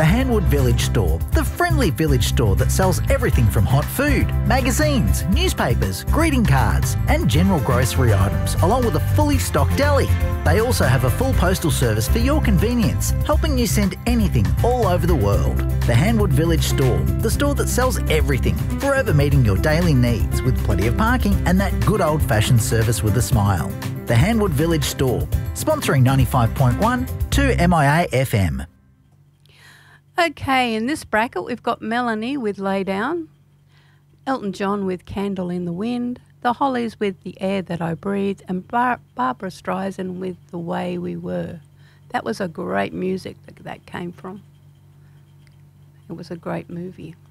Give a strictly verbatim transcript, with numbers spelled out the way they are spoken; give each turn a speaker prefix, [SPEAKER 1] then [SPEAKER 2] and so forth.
[SPEAKER 1] Hanwood Village Store, the friendly village store that sells everything from hot food, magazines, newspapers, greeting cards and general grocery items, along with a fully stocked deli. They also have a full postal service for your convenience, helping you send anything all over the world. The Hanwood Village Store, the store that sells everything, forever meeting your daily needs with plenty of parking and that good old-fashioned service with a smile. The Hanwood Village Store, sponsoring ninety-five point one to M I A F M.
[SPEAKER 2] Okay, in this bracket we've got Melanie with Lay Down, Elton John with Candle in the Wind, The Hollies with The Air That I Breathe, and Bar- Barbara Streisand with The Way We Were. That was a great music that that came from. It was a great movie.